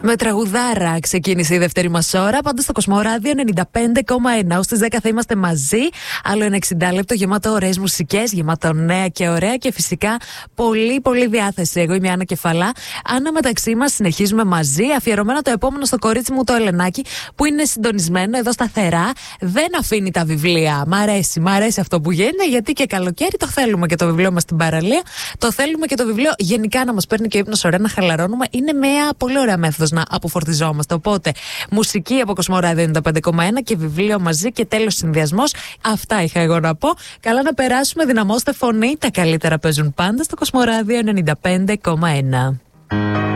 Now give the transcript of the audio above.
Με τραγουδάρα ξεκίνησε η δεύτερη μας ώρα. Πάντως στο Κοσμοράδιο 95,1. Ως τις 10 θα είμαστε μαζί. Άλλο ένα 60 λεπτό γεμάτο ωραίες μουσικές, γεμάτο νέα και ωραία και φυσικά πολύ διάθεση. Εγώ είμαι η Άννα Κεφαλά. Άννα, μεταξύ μας συνεχίζουμε μαζί. Αφιερωμένο το επόμενο στο κορίτσι μου το Ελενάκι, που είναι συντονισμένο εδώ σταθερά. Δεν αφήνει τα βιβλία. Μ' αρέσει αυτό που γίνεται, γιατί και καλοκαίρι το θέλουμε και το βιβλίο μας στην παραλία. Το θέλουμε και το βιβλίο γενικά να μας παίρνει και ύπνος ωραία, να χαλαρώνουμε. Είναι μια πολύ ωραία μέθοδος να αποφορτιζόμαστε. Οπότε, μουσική από Κοσμοράδιο 95,1 και βιβλίο μαζί και τέλος συνδυασμός. Αυτά είχα εγώ να πω. Καλά να περάσουμε, δυναμώστε φωνή. Τα καλύτερα παίζουν πάντα στο Κοσμοράδιο 95,1.